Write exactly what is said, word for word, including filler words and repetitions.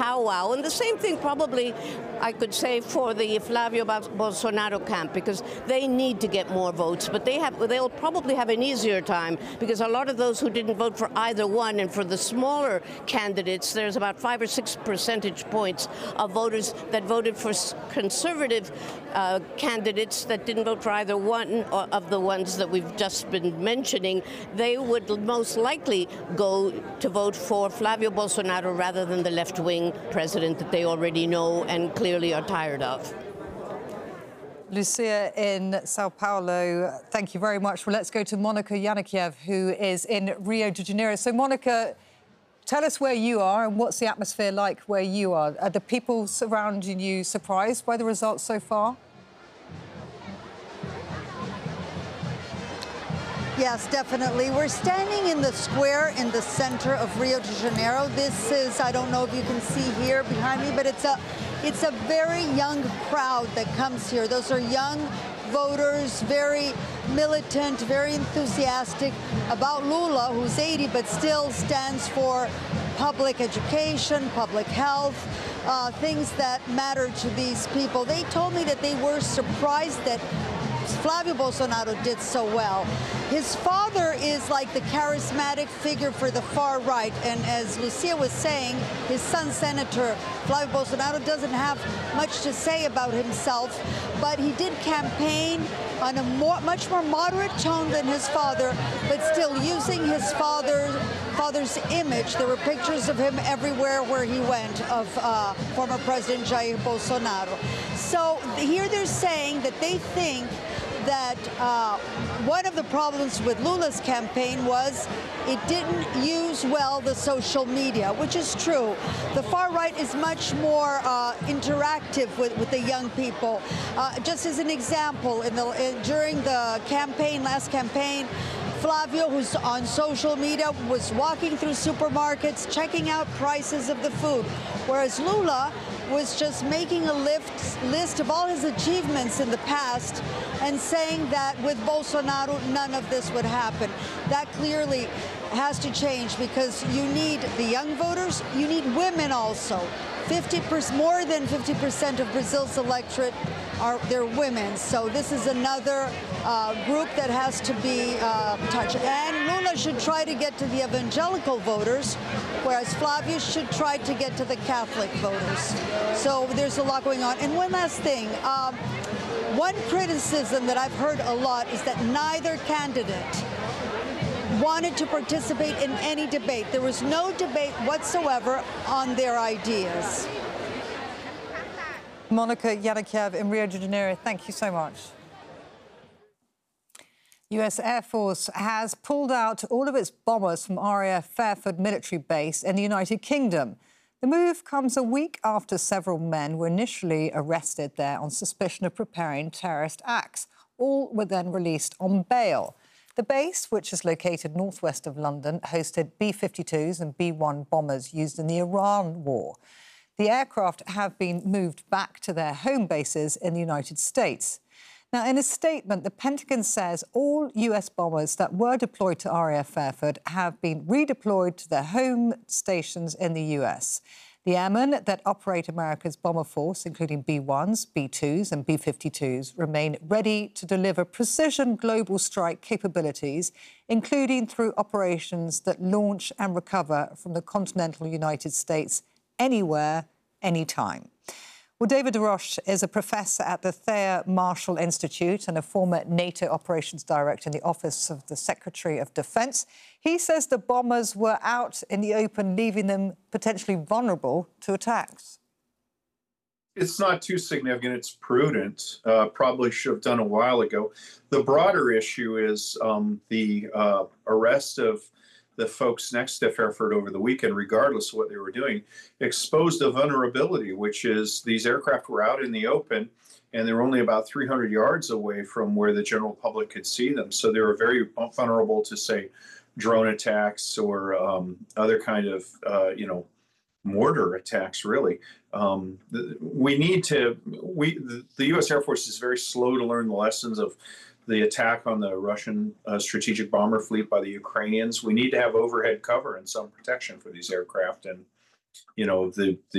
powwow. And the same thing probably, I could say, for the Flavio Bolsonaro camp, because they need to get more votes, but they have, they'll probably have an easier time, because a lot of those who didn't vote for either one, and for the smaller candidates, there's about five or six percentage points of voters that voted for conservative uh, candidates that didn't vote for either one of the ones that we've just been mentioning. They would most likely go to vote for Flavio Bolsonaro rather than the left-wing president that they already know and clearly are tired of. Lucia in Sao Paulo, thank you very much. Well, let's go to Monica Yanakiev, who is in Rio de Janeiro. So, Monica, tell us where you are and what's the atmosphere like where you are. Are the people surrounding you surprised by the results so far? Yes, definitely. We're standing in the square in the center of Rio de Janeiro. This is, I don't know if you can see here behind me, but it's a, it's a very young crowd that comes here. Those are young voters, very militant, very enthusiastic about Lula, who's eighty, but still stands for public education, public health, uh, things that matter to these people. They told me that they were surprised that Flavio Bolsonaro did so well. His father is like the charismatic figure for the far right, and as Lucia was saying, his son, Senator Flavio Bolsonaro, doesn't have much to say about himself, but he did campaign on a more, much more moderate tone than his father, but still using his father, father's image. There were pictures of him everywhere where he went, of uh, former President Jair Bolsonaro. So here they're saying that they think that uh, one of the problems with Lula's campaign was it didn't use well the social media, which is true. The far right is much more uh, interactive with, with the young people. Uh, just as an example, in the, in, during the campaign, last campaign, Flavio, who's on social media, was walking through supermarkets, checking out prices of the food, whereas Lula was just making a lift, list of all his achievements in the past and saying that with Bolsonaro, none of this would happen. That clearly has to change, because you need the young voters, you need women also. fifty percent, more than fifty percent of Brazil's electorate are they're women. So this is another uh, group that has to be uh, touched. And Lula should try to get to the evangelical voters, whereas Flavio should try to get to the Catholic voters. So there's a lot going on. And one last thing. Um, one criticism that I've heard a lot is that neither candidate wanted to participate in any debate. There was no debate whatsoever on their ideas. Monica Yanakiev in Rio de Janeiro, thank you so much. U S Air Force has pulled out all of its bombers from R A F Fairford military base in the United Kingdom. The move comes a week after several men were initially arrested there on suspicion of preparing terrorist acts. All were then released on bail. The base, which is located northwest of London, hosted B fifty-twos and B one bombers used in the Iran war. The aircraft have been moved back to their home bases in the United States. Now, in a statement, the Pentagon says all U S bombers that were deployed to R A F Fairford have been redeployed to their home stations in the U S. The airmen that operate America's bomber force, including B ones, B twos and B fifty-twos, remain ready to deliver precision global strike capabilities, including through operations that launch and recover from the continental United States anywhere, anytime. Well, David DeRoche is a professor at the Thayer Marshall Institute and a former NATO operations director in the Office of the Secretary of Defence. He says the bombers were out in the open, leaving them potentially vulnerable to attacks. It's not too significant. It's prudent. Uh, probably should have done a while ago. The broader issue is um, the uh, arrest of the folks next to Fairford over the weekend, regardless of what they were doing, exposed a vulnerability, which is these aircraft were out in the open and they were only about three hundred yards away from where the general public could see them. So they were very vulnerable to, say, drone attacks or um, other kind of, uh, you know, mortar attacks, really. Um, the, we need to, we, the, the U S Air Force is very slow to learn the lessons of the attack on the Russian uh, strategic bomber fleet by the Ukrainians. We need to have overhead cover and some protection for these aircraft. And, you know, the, the